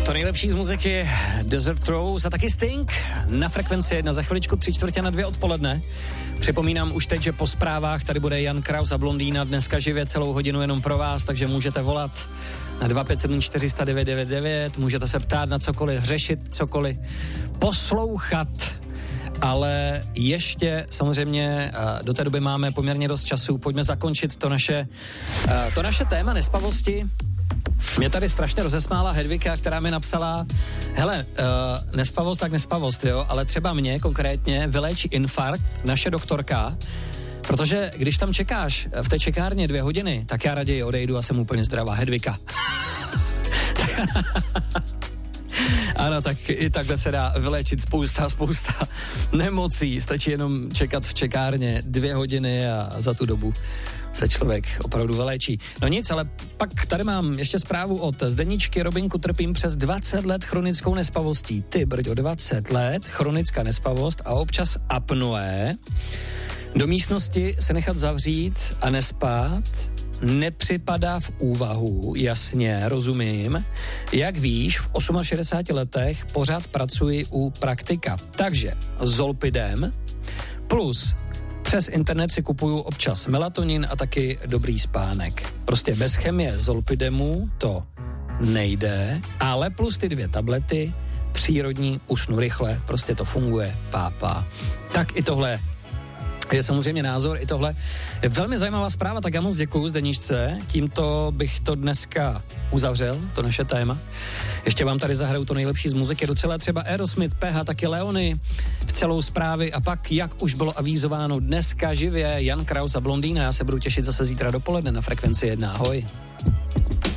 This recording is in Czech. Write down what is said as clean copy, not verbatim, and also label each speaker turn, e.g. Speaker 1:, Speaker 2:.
Speaker 1: To nejlepší z muziky Desert Rose a taky Sting na frekvenci 1 za chviličku 3:45 odpoledne. Připomínám už teď, že po zprávách tady bude Jan Kraus a Blondýna dneska živě celou hodinu jenom pro vás, takže můžete volat na 257 400 999, můžete se ptát na cokoliv, řešit cokoliv, poslouchat, ale ještě samozřejmě do té doby máme poměrně dost času. Pojďme zakončit to naše téma nespavosti. Mě tady strašně rozesmála Hedvika, která mi napsala, hele, nespavost tak nespavost, jo, ale třeba mě konkrétně vyléčí infarkt naše doktorka, protože když tam čekáš v té čekárně 2 hodiny, tak já raději odejdu a jsem úplně zdravá. Hedvika. Ano, tak i takhle se dá vyléčit spousta nemocí. Stačí jenom čekat v čekárně 2 hodiny a za tu dobu se člověk opravdu vyléčí. No nic, ale pak tady mám ještě zprávu od Zdeničky. Robinku, trpím přes 20 let chronickou nespavostí. Ty brďo, 20 let, chronická nespavost a občas apnoé. Do místnosti se nechat zavřít a nespát nepřipadá v úvahu, jasně, rozumím. Jak víš, v 68 letech pořád pracuji u praktika. Takže Zolpidem plus přes internet si kupuju občas melatonin a taky dobrý spánek. Prostě bez chemie Zolpidemu to nejde, ale plus ty 2 tablety, přírodní, usnu rychle, prostě to funguje, pápa. Tak i tohle je samozřejmě názor, i tohle je velmi zajímavá zpráva, tak já moc děkuju Zdeničce, tímto bych to dneska uzavřel, to naše téma. Ještě vám tady zahraju to nejlepší z muziky, docela třeba Aerosmith, PH, taky Leony, v celou zprávy a pak, jak už bylo avízováno, dneska živě Jan Kraus a Blondýna, já se budu těšit zase zítra dopoledne na frekvenci 1, ahoj.